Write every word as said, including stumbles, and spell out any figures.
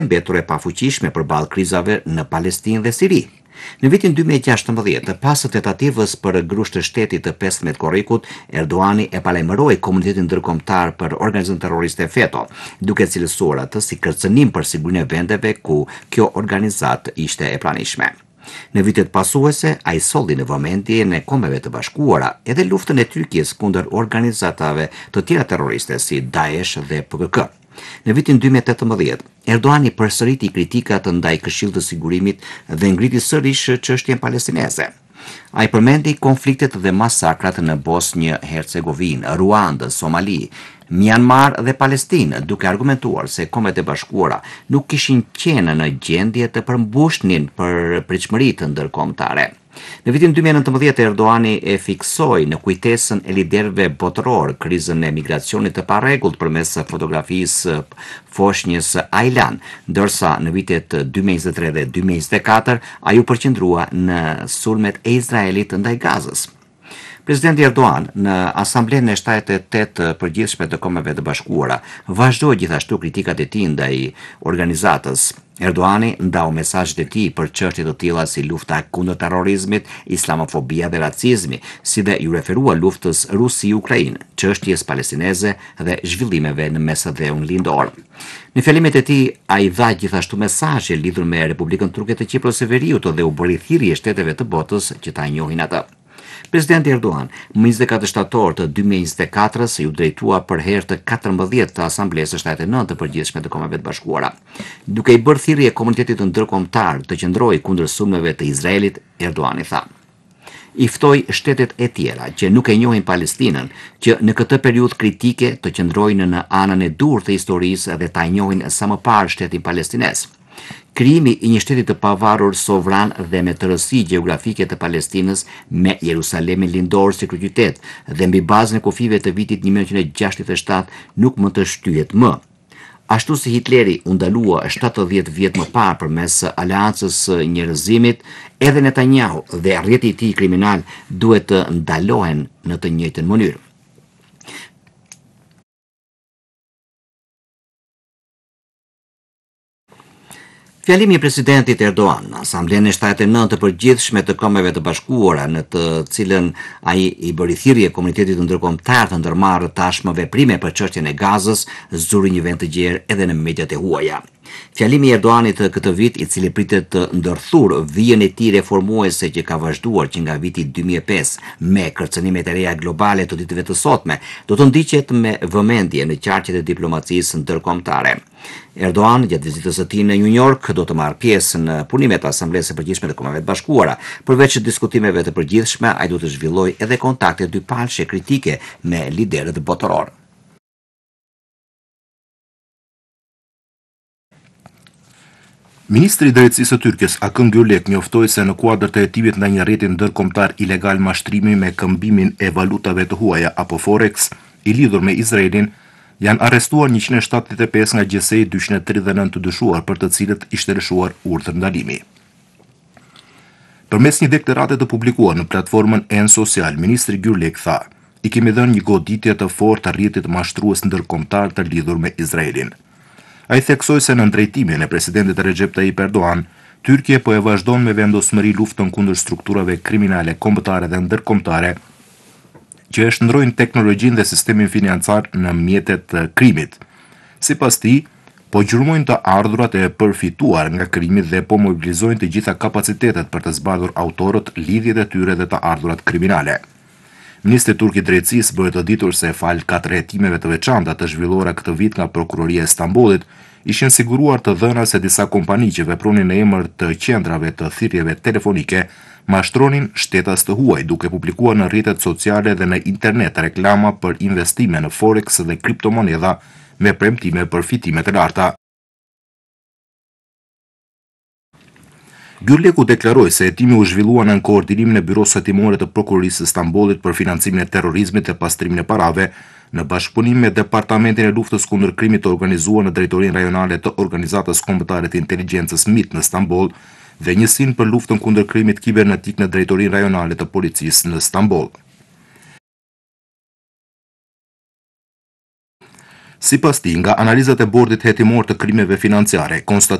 mbetur e pafuqishme përballë krizave në Palestinë dhe Siri. Në vitin dy mijë e gjashtëmbëdhjetë, pas tentativës për grush të shtetit të pesëmbëdhjetë korrikut, Erdoani e palajmëroi komunitetin ndërkombëtar për organizimin terroriste FETÖ, duke cilësuar atë si kërcënim për sigurinë e vendeve ku kjo organizat ishte e pranishme. Në vitet pasuese, ai solli në vëmendje në Kombeve të Bashkuara edhe luftën e Tyrkisë kundër organizatave të tjera terroriste si Daesh dhe P K K. Në vitin dy mijë e tetëmbëdhjetë, Erdoani përsëriti kritikat ndaj Këshillit të Sigurimit dhe ngriti sërish çështjen palestineze. Ai përmendi konfliktet dhe masakrat në Bosnjë Hercegovinë, Ruandë, Somali, Myanmar dhe Palestinë, duke argumentuar se Kombet e Bashkuara nuk kishin qenë në gjendje të përmbushnin për pritshmëritë ndërkombëtare. Në vitin dy mijë e nëntëmbëdhjetë, Erdoani e fiksoi në kujtesën e liderëve botëror krizën e migracionit të parregullt përmes fotografisë foshnjës Aylan, ndërsa në vitet dy mijë e njëzet e tre dhe dy mijë e njëzet e katër ai u përqendrua në sulmet e Izraelit ndaj Gazës. Presidenti Erdogan në Asamblenë e shtatëdhjetë e tetë përgjithshme të Kombeve të Bashkuara vazhdoi gjithashtu kritikat e tij ndaj organizatës. Erdoani ndau mesazhet e tij për çështje të tilla si lufta kundër terrorizmit, islamofobia dhe racizmi, si dhe ju referua luftës Rusi-Ukrainë, çështjes palestineze dhe zhvillimeve në Mesdheun lindor. Në fjalimet e tij, ai dha gjithashtu mesazhe lidhur me Republikën Turke të Qipros së Veriut dhe u bëri thirrje shteteve të botës që ta njohin atë. Presidenti Erdogan, më njëzet e katër shtator të dy mijë e njëzet e katër ju drejtua për herë të katërmbëdhjetë të Asamblesë së shtatëdhjetë e nëntë të përgjithshme të Kombeve të Bashkuara. Duke i bërë thirrje komunitetit ndërkombëtar të qëndrojë kundër sulmeve të Izraelit, Erdoani tha: I ftoi shtetet e tjera që nuk e njohin Palestinën që në këtë periudhë kritike të qëndrojnë në anën e durë të historisë dhe ta njohin sa më parë shtetin palestinez. Krijimi i një shteti të pavarur, sovran dhe me tërësi gjeografike të Palestinës me Jerusalemin lindor si kryeqytet dhe mbi bazën e kufive të vitit një mijë nëntëqind e gjashtëdhjetë e shtatë nuk më të shtyhet më. Ashtu si Hitleri u ndalua shtatëdhjetë vjet më parë përmes aleancës së njerëzimit, edhe Netanyahu dhe rrjeti i tij kriminal duhet të ndalohen në të njëjtën mënyrë. Fjalimi i presidentit Erdogan në Asamblenë e shtatëdhjetë e nëntë të përgjithshme të Kombeve të Bashkuara, në të cilën ai i bëri thirrje komunitetit ndërkombëtar të ndërmarrë tashmë veprime për çështjen e Gazës, zuri një vend të gjerë edhe në mediat e huaja. Fjalimi i Erdoganit këtë vit, i cili pritet të ndërthurë vijën e tij reformuese që ka vazhduar që nga viti dy mijë e pesë me kërcënimet e reja globale të ditëve të sotme, do të ndiqet me vëmendje në qarqet e diplomacisë ndërkombëtare. Erdogan, gjatë vizitës së tij në New York, do të marrë pjesë në punimet e Asamblesë së Përgjithshme të Kombeve të Bashkuara. Përveç diskutimeve të përgjithshme, ai do të zhvillojë edhe kontakte dypalshe kritike me liderët botëror. Ministri i Drejtësisë së Tyrkisë Akın Gürlek njoftoi se në kuadër të hetimit ndaj një rrjeti ndërkombëtar ilegal mashtrimi me këmbimin e valutave të huaja apo forex i lidhur me Izraelin, janë arrestuar njëqind e shtatëdhjetë e pesë nga G S I dyqind e tridhjetë e nëntë të dyshuar për të cilët ishte lëshuar urdhër ndalimi. Përmes një deklarate të publikuar në platformën N Social, ministri Gürlek tha: "I kemi dhënë një goditje të fortë rrjetit mashtrues ndërkombëtar të lidhur me Izraelin." Ai theksoi se në drejtimin e presidentit Recep Tayyip Erdogan, Tyrkia po e vazhdon me vendosmëri luftën kundër strukturave kriminale kombëtare dhe ndërkombëtare që e shndrojnë teknologjinë dhe sistemin financiar në mjetet të krimit. Sipas tij, po gjurmojnë të ardhurat e përfituar nga krimi dhe po mobilizojnë të gjitha kapacitetet për të zbardhur autorët, lidhjet e tyre dhe të ardhurat kriminale. Ministri turk i drejtësisë bëri të ditur se fal katër hetimeve të veçanta të zhvilluara këtë vit nga Prokuroria e Stambollit, ishin siguruar të dhëna se disa kompani që vepronin në emër të qendrave të thirrjeve telefonike mashtronin shtetas të huaj, duke publikuar në rrjetet sociale dhe në internet reklama për investime në forex dhe kriptomonedha me premtime për fitime të larta. Gürleku deklaroi se hetimi u zhvillua në koordinim në Byro Hetimore të Prokurorisë së Stambollit për financimin e terrorizmit dhe pastrimin e parave, në bashkëpunim me Departamentin e Luftës kundër Krimit të organizuar në Drejtorinë Rajonale të Organizatës Kombëtare të Inteligjencës M I T në Stamboll dhe njësinë për luftën kundër krimit kibernetik në Drejtorinë Rajonale të Policisë në Stamboll. Sipas tij, nga analizat e bordit hetimor të krimeve financiare,